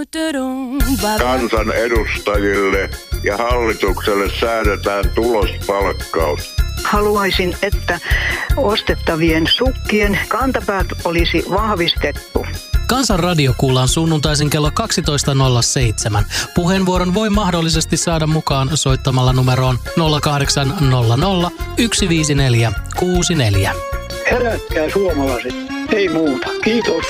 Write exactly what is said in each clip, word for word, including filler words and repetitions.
Kansan edustajille ja hallitukselle säädetään tulospalkkaus. Haluaisin, että ostettavien sukkien kantapäät olisi vahvistettu. Kansan radio kuullaan sunnuntaisin kello kaksitoista nolla seitsemän. Puheenvuoron voi mahdollisesti saada mukaan soittamalla numeroon nolla kahdeksan nolla nolla yksi viisi neljä kuusi neljä. Herätkää suomalaiset, ei muuta. Kiitos.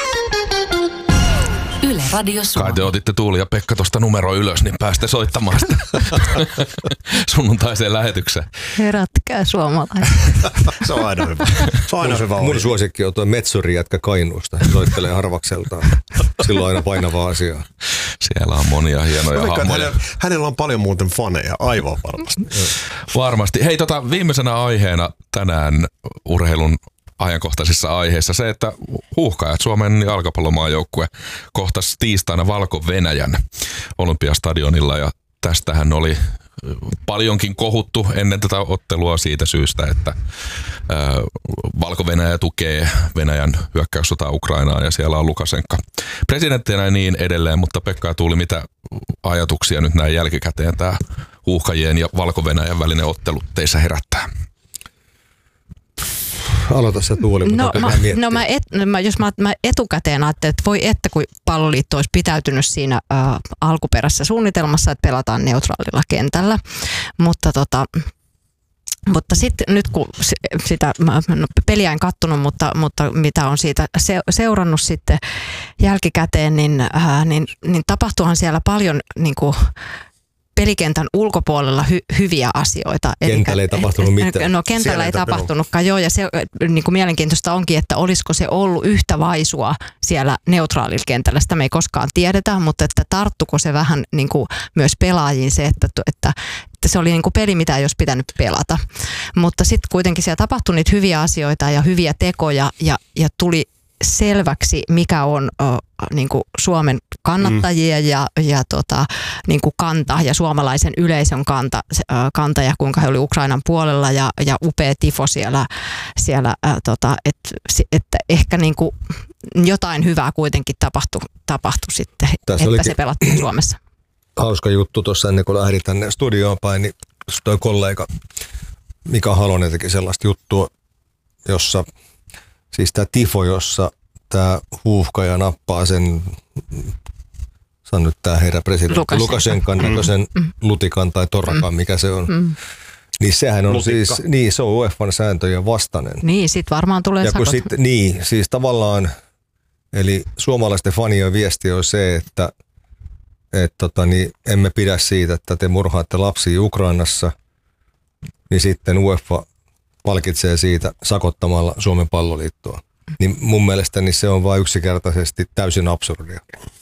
Yle Radio Suomi. Kai te otitte Tuuli ja Pekka tuosta numero ylös, niin pääste soittamaan sitä sunnuntaiseen lähetykseen. Herätkää suomalaiset. Se on aina hyvä. Se on aina hyvä. Mun suosikki on tuo metsuri jätkä Kainuusta. Soittelee harvakseltaan. Silloin aina painavaa asiaa. Siellä on monia hienoja hahmoja. Hänellä, hänellä on paljon muuten faneja, aivan varmasti. Varmasti. Hei, tota, viimeisenä aiheena tänään urheilun ajankohtaisissa aiheissa se, että Huuhkajat, Suomen jalkapallomaajoukkue, kohtasi tiistaina Valko-Venäjän Olympiastadionilla ja tästähän oli paljonkin kohuttu ennen tätä ottelua siitä syystä, että Valko-Venäjä tukee Venäjän hyökkäyssotaa Ukrainaan ja siellä on Lukašenka presidenttinä ja niin edelleen, mutta Pekka ja Tuuli, mitä ajatuksia nyt näin jälkikäteen tämä Huuhkajien ja Valko-Venäjän välinen ottelu teissä herättää? Aloita se Tuuli, mutta no, mä, no mä et, mä, jos mä, mä etukäteen ajattelin, että voi että kun Palloliitto olisi pitäytynyt siinä ä, alkuperäisessä suunnitelmassa, että pelataan neutraalilla kentällä, mutta tota, mutta sitten nyt kun sitä, mä, no, peliä en kattonut, mutta, mutta mitä on siitä se, seurannut sitten jälkikäteen, niin, ä, niin, niin tapahtuuhan siellä paljon niin kuin pelikentän ulkopuolella hy- hyviä asioita. Kentällä ei tapahtunut mitään. No kentällä siellä ei tapahtunutkaan, joo, ja se niin kuin mielenkiintoista onkin, että olisiko se ollut yhtä vaisua siellä neutraalilla kentällä. Sitä me ei koskaan tiedetä, mutta että tarttuko se vähän niin kuin myös pelaajiin se, että, että, että se oli niin kuin peli, mitä ei olisi pitänyt pelata. Mutta sitten kuitenkin siellä tapahtui niitä hyviä asioita ja hyviä tekoja ja, ja tuli selväksi, mikä on äh, niin kuin Suomen kannattajien mm. ja, ja tota, niin kuin kanta ja suomalaisen yleisön kanta, äh, kanta ja kuinka he oli Ukrainan puolella ja, ja upea tifo siellä, siellä äh, tota, että et ehkä niin kuin jotain hyvää kuitenkin tapahtui, tapahtui sitten, tässä että se pelattiin Suomessa. Hauska juttu tuossa ennen kuin lähdin tänne studioon päin, niin toi kollega Mika Halonen teki sellaista juttua, jossa siis tämä tifo, jossa tämä Huuhkaja nappaa sen, sanon nyt tämä herra presidentti, Lukašenkan näköisen mm. lutikan tai torrakan, mikä se on. Mm. Niin sehän on Lutikka. Siis, niin se on U E F A:n sääntöjen vastainen. Niin, sit varmaan tulee ja sakot. Sit, niin, siis tavallaan, eli suomalaisten fanien viesti on se, että et tota, niin emme pidä siitä, että te murhaatte lapsia Ukrainassa, niin sitten U E F A palkitsee siitä sakottamalla Suomen Palloliittoa. Niin mun mielestäni se on vain yksinkertaisesti täysin absurdia.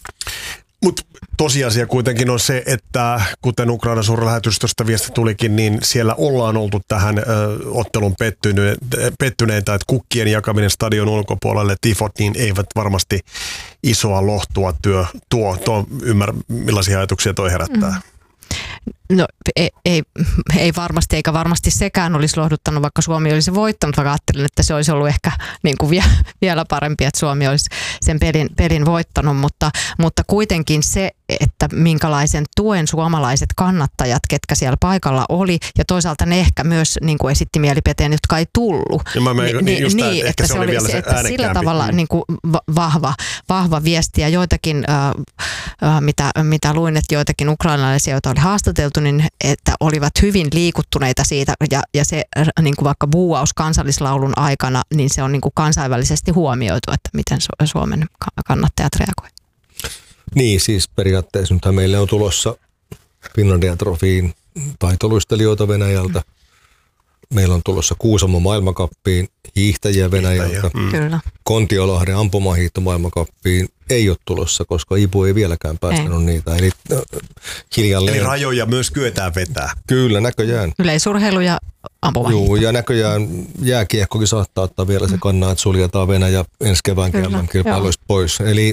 Mutta tosiasia kuitenkin on se, että kuten Ukrainan suurlähetystöstä viesti tulikin, niin siellä ollaan oltu tähän ö, ottelun pettyne, pettyneitä, että kukkien jakaminen stadion ulkopuolelle, tifot, niin eivät varmasti isoa lohtua työ tuo. tuo ymmärrä, millaisia ajatuksia toi herättää. Mm. No ei, ei, ei varmasti, eikä varmasti sekään olisi lohduttanut, vaikka Suomi olisi voittanut, vaikka ajattelin, että se olisi ollut ehkä niin kuin vie, vielä parempi, että Suomi olisi sen pelin, pelin voittanut, mutta, mutta kuitenkin se, että minkälaisen tuen suomalaiset kannattajat, ketkä siellä paikalla oli, ja toisaalta ne ehkä myös niin kuin esitti mielipiteen, jotka ei tullut. Mä mä, niin, niin, just niin, että, että se oli, vielä se, että sillä tavalla niin kuin vahva, vahva viesti, ja joitakin, äh, mitä, mitä luin, että joitakin ukrainalaisia, joita oli haastateltu, niin että olivat hyvin liikuttuneita siitä, ja, ja se niin kuin vaikka buuaus kansallislaulun aikana, niin se on niin kuin kansainvälisesti huomioitu, että miten Suomen kannattajat reagoivat. Niin, siis periaatteessa nythän meille on tulossa Finlandia Trofiin taitoluistelijoita Venäjältä. Meillä on tulossa Kuusamo maailmankappiin hiihtäjiä Venäjältä. Mm. Kyllä. Kontiolahden ampumahiihto maailmankappiin ei ole tulossa, koska I P U ei vieläkään päästänyt ei. niitä. Eli, äh, hiljalleen. Eli rajoja myös kyetään vetää. Kyllä, näköjään. Yleisurheilu ja ampumahiihto. Joo, ja näköjään jääkiekkokin saattaa ottaa vielä se kannaa, että suljetaan Venäjä ensi kevään kilpailuista pois. Eli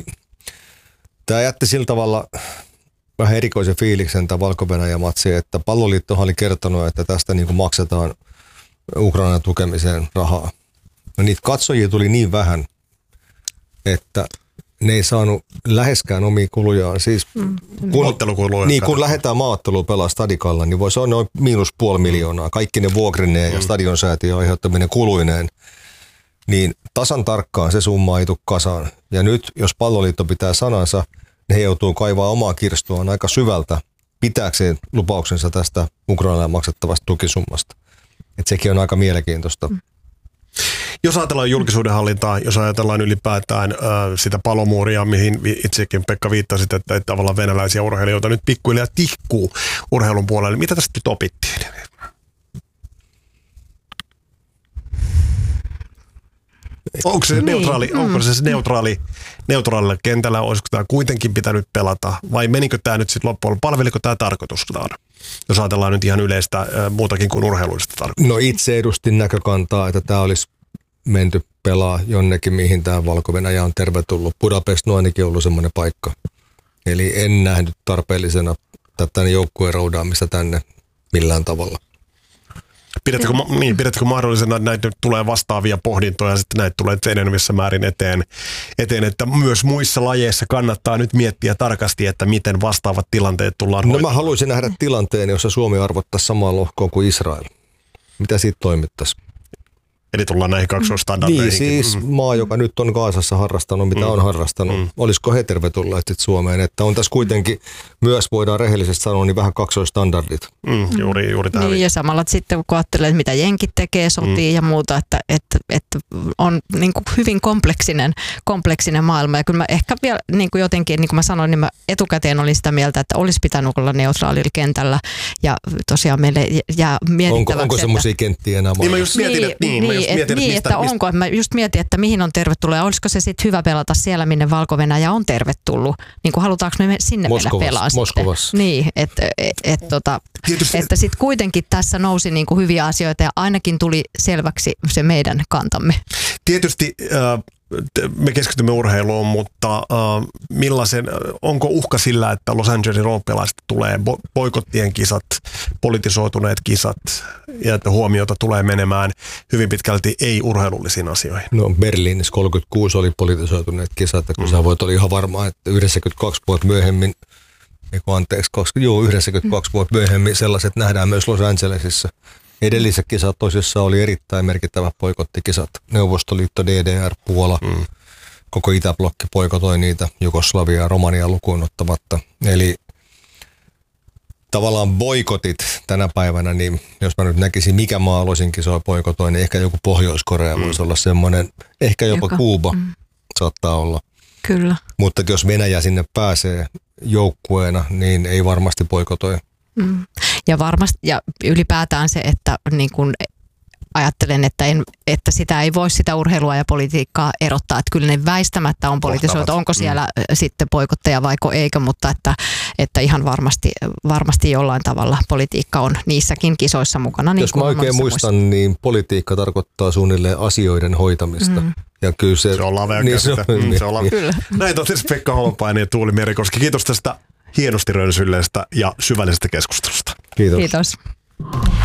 tämä jätti sillä tavalla vähän erikoisen fiiliksen tämä Valko-Venäjä-matsi, että Palloliittohan oli kertonut, että tästä niin kuin maksetaan Ukrainan tukemiseen rahaa. No niitä katsojia tuli niin vähän, että ne ei saanut läheskään omia kulujaan. Siis Mm. kun, Ottelukuluja. niin, kun lähdetään maaotteluun pelaa stadikalla, niin voi se on noin miinus puoli miljoonaa. Kaikki ne vuokrineen ja stadionsäätiön aiheuttaminen kuluineen. Niin tasan tarkkaan se summa ei tule kasaan. Ja nyt, jos Palloliitto pitää sanansa, ne joutuu kaivaa omaa kirstuaan aika syvältä pitääkseen lupauksensa tästä Ukrainalle maksettavasta tukisummasta. Et sekin on aika mielenkiintoista. Mm. Jos ajatellaan julkisuudenhallintaa, jos ajatellaan ylipäätään äh, sitä palomuuria, mihin itsekin Pekka viittasit, että, että tavallaan venäläisiä urheilijoita nyt pikkuhiljaa tihkuu urheilun puolelle, mitä tästä nyt opittiin? Onko se neutraali, niin. onko se neutraali, neutraalilla kentällä, olisiko tämä kuitenkin pitänyt pelata, vai menikö tämä nyt sitten loppuun, palveliko tämä tarkoitustaan? Jos ajatellaan nyt ihan yleistä äh, muutakin kuin urheilullista tarkoitusta. No itse edustin näkökantaa, että tämä olisi menty pelaa jonnekin, mihin tämä Valko-Venäjä on tervetullut. Budapest on ainakin ollut semmoinen paikka. Eli en nähnyt tarpeellisena tätä joukkueen roudaamista tänne millään tavalla. Pidätkö, niin, pidätkö mahdollisena, että näitä tulee vastaavia pohdintoja ja sitten näitä tulee enenevissä määrin eteen, eteen, että myös muissa lajeissa kannattaa nyt miettiä tarkasti, että miten vastaavat tilanteet tullaan No hoitamaan. mä haluaisin nähdä tilanteen, jossa Suomi arvottaisi samaa lohkoa kuin Israel. Mitä siitä toimittaisi? Eli tullaan näihin kaksoistandardeihin. Niin siis mm. maa, joka nyt on Gaasassa harrastanut, mitä mm. on harrastanut. Mm. Olisiko he tervetulleet sitten Suomeen? Että on tässä kuitenkin myös, voidaan rehellisesti sanoa, niin vähän kaksoistandardit. Mm, juuri, juuri tähän. Niin, ja samalla sitten kun ajattelee, että mitä jenkit tekee, sotii mm. ja muuta, että, että, että on niin kuin hyvin kompleksinen, kompleksinen maailma. Ja kyllä mä ehkä vielä niin kuin jotenkin, niin kuin mä sanoin, niin mä etukäteen olin sitä mieltä, että olisi pitänyt olla neutraalilla kentällä. Ja tosiaan meille jää mietittäväksi. Onko, onko semmoisia kenttiä enää niin mä just mietin, niin, että, niin, niin, mä just et, mietin, niin, että, että mistä, onko. Mä just mietin, että mihin on tervetullut ja olisiko se sitten hyvä pelata siellä, minne Valko-Venäjä on tervetullut. Niin kuin halutaanko me sinne Moskovassa, mennä pelaamaan Moskovassa. sitten. Niin, että et, et, tota, että sitten kuitenkin tässä nousi niin kuin hyviä asioita ja ainakin tuli selväksi se meidän kantamme. Tietysti äh, me keskitymme urheiluun, mutta äh, millaisen, onko uhka sillä, että Los Angelesin olympialaisista tulee bo- boikottien kisat, politisoituneet kisat ja että huomiota tulee menemään hyvin pitkälti ei-urheilullisiin asioihin? No Berliinissä kolmekymmentäkuusi oli politisoituneet kisat, kun mm. sä voit olla ihan varma, että yhdeksänkymmentäkaksi vuotta myöhemmin, eiku anteeksi, koska juu, yhdeksänkymmentäkaksi vuotta myöhemmin sellaiset nähdään myös Los Angelesissa. Edelliset kisat tosissaan oli erittäin merkittävät boikottikisat. Neuvostoliitto, D D R, Puola, mm. koko Itäblokki boikotoi niitä, Jugoslavia ja Romania lukuun ottamatta. Eli tavallaan boikotit tänä päivänä, niin jos mä nyt näkisin, mikä maa aloisin kisoa boikotoi, niin ehkä joku Pohjois-Korea mm. voisi olla semmoinen, ehkä jopa Joka, Kuuba mm. saattaa olla. Kyllä. Mutta jos Venäjä sinne pääsee joukkueena, niin ei varmasti boikotoi. Mm. Ja varmasti, ja ylipäätään se, että niin kun ajattelen, että, en, että sitä ei voi sitä urheilua ja politiikkaa erottaa, että kyllä ne väistämättä on politisoitu, onko siellä mm. sitten boikotteja vaiko eikö, mutta että, että ihan varmasti, varmasti jollain tavalla politiikka on niissäkin kisoissa mukana. Niin jos mä oikein muistan, muista. niin politiikka tarkoittaa suunnilleen asioiden hoitamista. Mm. Ja kyllä se, se on lavea niin se, mm, se on lavea. Kyllä. Näin on tietysti Pekka Holopainen ja Tuuli Merikoski. Kiitos tästä hienosti rönsylleestä ja syvällisestä keskustelusta. Kiitos. Kiitos.